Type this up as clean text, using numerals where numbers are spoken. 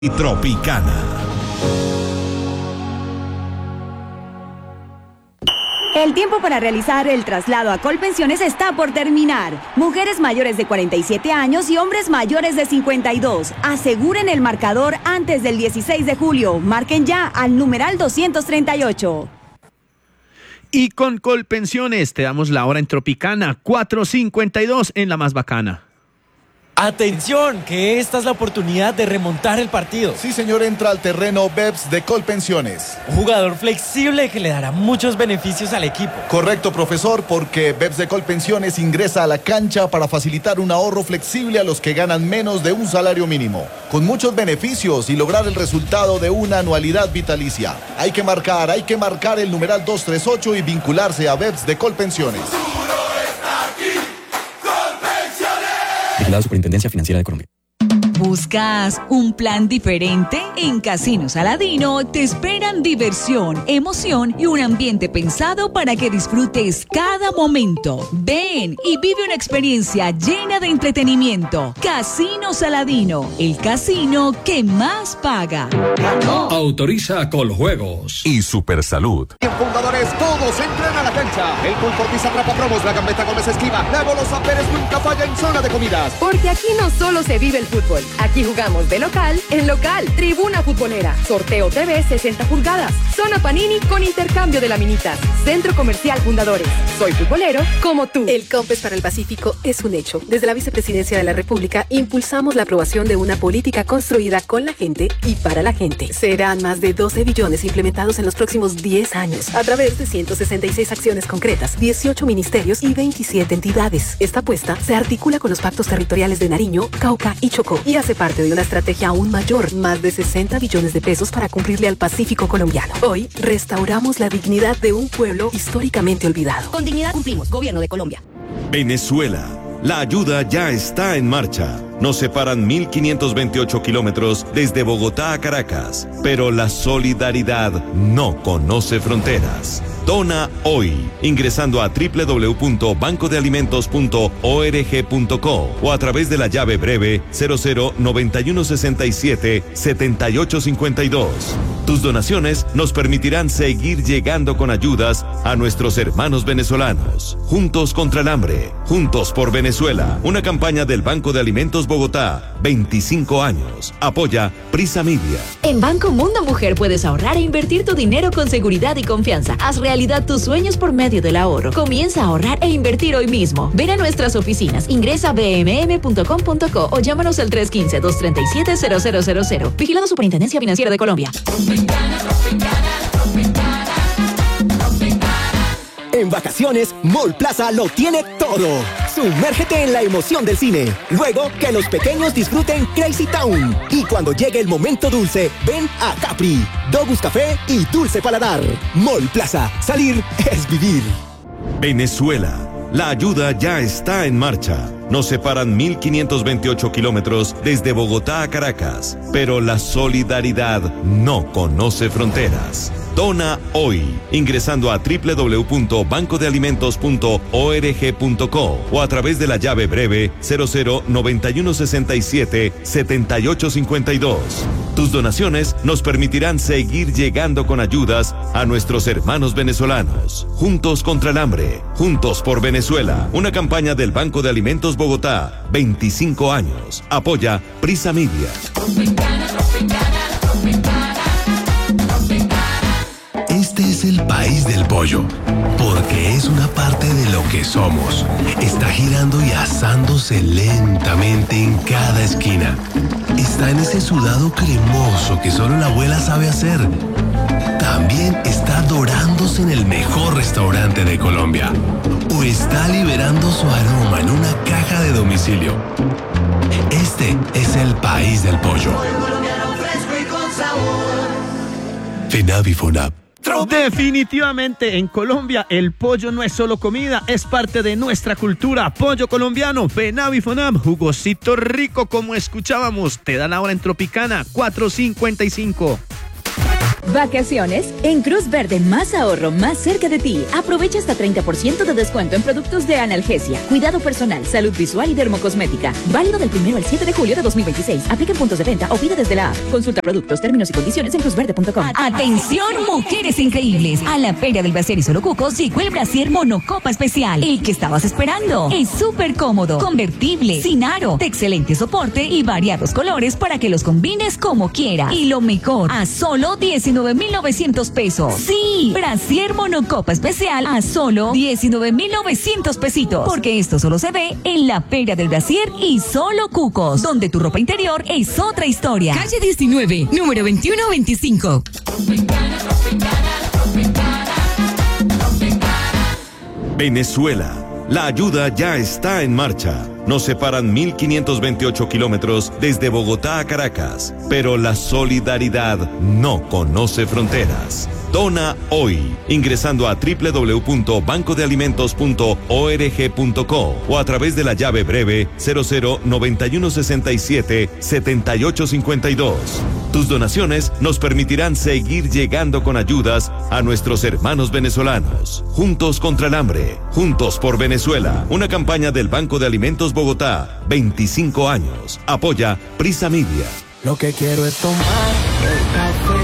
y Tropicana. El tiempo para realizar el traslado a Colpensiones está por terminar. Mujeres mayores de 47 años y hombres mayores de 52. Aseguren el marcador antes del 16 de julio. Marquen ya al numeral 238. Y con Colpensiones te damos la hora en Tropicana, 4:52 en la más bacana. ¡Atención! Que esta es la oportunidad de remontar el partido. Sí, señor, entra al terreno BEPS de Colpensiones. Un jugador flexible que le dará muchos beneficios al equipo. Correcto, profesor, porque BEPS de Colpensiones ingresa a la cancha para facilitar un ahorro flexible a los que ganan menos de un salario mínimo, con muchos beneficios y lograr el resultado de una anualidad vitalicia. Hay que marcar el numeral 238 y vincularse a BEPS de Colpensiones. La Superintendencia Financiera de Colombia. ¿Buscas un plan diferente? En Casino Saladino te esperan diversión, emoción y un ambiente pensado para que disfrutes cada momento. Ven y vive una experiencia llena de entretenimiento. Casino Saladino, el casino que más paga. Autoriza Coljuegos y Supersalud. En Fundadores todos entran a la cancha. El Pulpo Ortiz atrapa promos, la Gambetta Gómez esquiva. La Golosa Pérez nunca falla en zona de comidas. Porque aquí no solo se vive el fútbol. Aquí jugamos de local en local. Tribuna Futbolera. Sorteo TV 60 pulgadas. Zona Panini con intercambio de laminitas. Centro Comercial Fundadores. Soy futbolero como tú. El COMPES para el Pacífico es un hecho. Desde la Vicepresidencia de la República impulsamos la aprobación de una política construida con la gente y para la gente. Serán más de 12 billones implementados en los próximos 10 años a través de 166 acciones concretas, 18 ministerios y 27 entidades. Esta apuesta se articula con los pactos territoriales de Nariño, Cauca y Chocó y hace parte de una estrategia aún mayor, más de 60 billones de pesos para cumplirle al Pacífico colombiano. Hoy restauramos la dignidad de un pueblo históricamente olvidado. Con dignidad cumplimos, Gobierno de Colombia. Venezuela. La ayuda ya está en marcha. Nos separan 1.528 kilómetros desde Bogotá a Caracas, pero la solidaridad no conoce fronteras. Dona hoy, ingresando a www.bancodealimentos.org.co o a través de la llave breve 0091677852. Tus donaciones nos permitirán seguir llegando con ayudas a nuestros hermanos venezolanos. Juntos contra el hambre, juntos por Venezuela. Una campaña del Banco de Alimentos Bogotá, 25 años. Apoya Prisa Media. En Banco Mundo Mujer puedes ahorrar e invertir tu dinero con seguridad y confianza. Haz realidad tus sueños por medio del ahorro. Comienza a ahorrar e invertir hoy mismo. Ven a nuestras oficinas, ingresa a bmm.com.co o llámanos al 315-237-0000. Vigilado Superintendencia Financiera de Colombia. En vacaciones, Mall Plaza lo tiene todo. Sumérgete en la emoción del cine. Luego, que los pequeños disfruten Crazy Town. Y cuando llegue el momento dulce, ven a Capri, Dogus Café y Dulce Paladar. Mall Plaza. Salir es vivir. Venezuela. La ayuda ya está en marcha. Nos separan 1.528 kilómetros desde Bogotá a Caracas, pero la solidaridad no conoce fronteras. Dona hoy, ingresando a www.bancodealimentos.org.co o a través de la llave breve 0091677852. Tus donaciones nos permitirán seguir llegando con ayudas a nuestros hermanos venezolanos. Juntos contra el hambre, juntos por Venezuela. Una campaña del Banco de Alimentos Bogotá, 25 años. Apoya Prisa Media. Este es el país del pollo, porque es una parte de lo que somos. Está girando y asándose lentamente en cada esquina. Está en ese sudado cremoso que solo la abuela sabe hacer. También está dorándose en el mejor restaurante de Colombia. O está liberando su aroma en una caja de domicilio. Este es el país del pollo. FENAVI FONAP. Definitivamente en Colombia el pollo no es solo comida, es parte de nuestra cultura. Pollo colombiano, FENAVI FONAP, jugosito rico como escuchábamos. Te dan ahora en Tropicana, 4:55. Vacaciones en Cruz Verde, más ahorro, más cerca de ti. Aprovecha hasta 30% de descuento en productos de analgesia, cuidado personal, salud visual y dermocosmética. Válido del 1 al 7 de julio de 2026. Aplica en puntos de venta o pide desde la app. Consulta productos, términos y condiciones en cruzverde.com. Atención, mujeres increíbles. A la Feria del Brasier y Solo Cucos llegó el Brasier Monocopa Especial. El que estabas esperando. Es súper cómodo, convertible, sin aro, de excelente soporte y variados colores para que los combines como quieras. Y lo mejor, a solo 19,900 pesos. Sí, Brasier Monocopa Especial a solo 19,900 pesitos. Porque esto solo se ve en la Feria del Brasier y Solo Cucos, donde tu ropa interior es otra historia. Calle 19, número 2125. Venezuela. La ayuda ya está en marcha. Nos separan 1.528 kilómetros desde Bogotá a Caracas, pero la solidaridad no conoce fronteras. Dona hoy, ingresando a www.bancodealimentos.org.co o a través de la llave breve 0091677852. Tus donaciones nos permitirán seguir llegando con ayudas a nuestros hermanos venezolanos. Juntos contra el hambre, juntos por Venezuela. Una campaña del Banco de Alimentos Bogotá, 25 años. Apoya Prisa Media. Lo que quiero es tomar el café